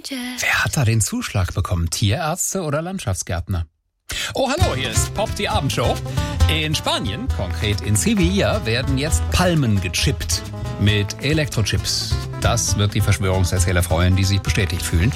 Wer hat da den Zuschlag bekommen? Tierärzte oder Landschaftsgärtner? Oh, hallo, hier ist Pop, die Abendshow. In Spanien, konkret in Sevilla, werden jetzt Palmen gechippt mit Elektrochips. Das wird die Verschwörungserzähler freuen, die sich bestätigt fühlen.